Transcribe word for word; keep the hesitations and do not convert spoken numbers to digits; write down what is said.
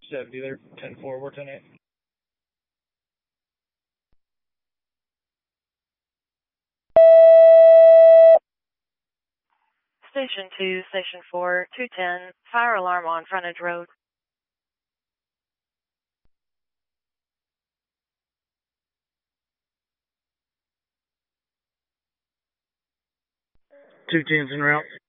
seventy there, ten four, we're ten eight. Station two, Station four, two ten, fire alarm on Frontage Road. two tens en route.